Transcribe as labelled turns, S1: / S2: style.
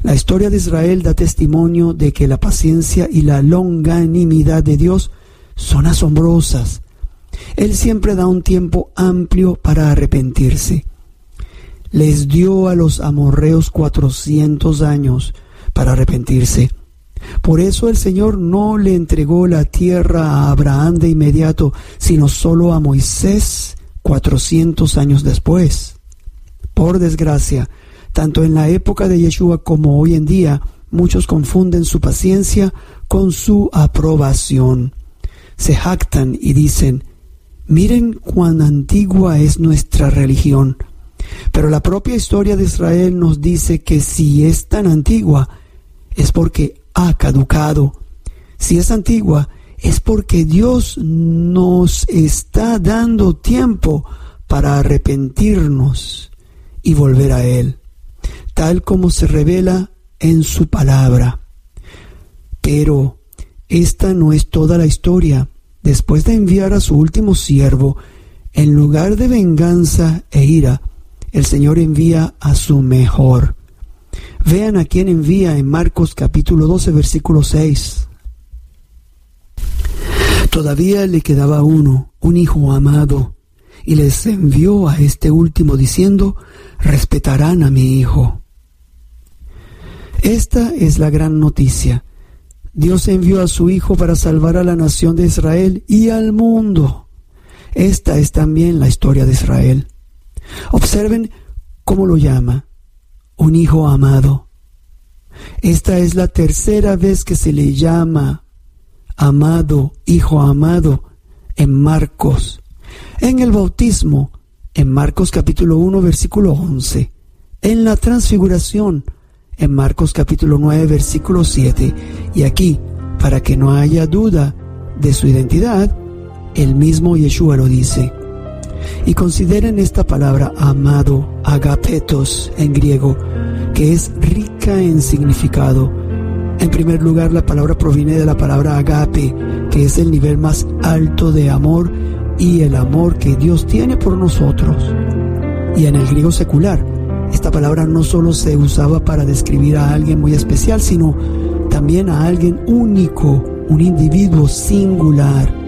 S1: La historia de Israel da testimonio de que la paciencia y la longanimidad de Dios son asombrosas. Él siempre da un tiempo amplio para arrepentirse. Les dio a los amorreos 400 años para arrepentirse. Por eso el Señor no le entregó la tierra a Abraham de inmediato, sino solo a Moisés 400 años después. Por desgracia, tanto en la época de Yeshua como hoy en día, muchos confunden su paciencia con su aprobación. Se jactan y dicen: miren cuán antigua es nuestra religión. Pero la propia historia de Israel nos dice que si es tan antigua, es porque ha caducado. Si es antigua, es porque Dios nos está dando tiempo para arrepentirnos y volver a Él, tal como se revela en su palabra. Pero esta no es toda la historia. Después de enviar a su último siervo, en lugar de venganza e ira, el Señor envía a su mejor. Vean a quién envía en Marcos capítulo 12, versículo 6. Todavía le quedaba uno, un hijo amado, y les envió a este último diciendo: respetarán a mi hijo. Esta es la gran noticia. Dios envió a su Hijo para salvar a la nación de Israel y al mundo. Esta es también la historia de Israel. Observen cómo lo llama: un hijo amado. Esta es la tercera vez que se le llama amado, hijo amado, en Marcos. En el bautismo, en Marcos capítulo 1, versículo 11. En la transfiguración, en Marcos capítulo 9, versículo 7. Y aquí, para que no haya duda de su identidad, el mismo Yeshua lo dice. Y consideren esta palabra amado, agapetos en griego, que es rica en significado. En primer lugar, la palabra proviene de la palabra agape, que es el nivel más alto de amor y el amor que Dios tiene por nosotros. Y en el griego secular, esta palabra no solo se usaba para describir a alguien muy especial, sino también a alguien único, un individuo singular.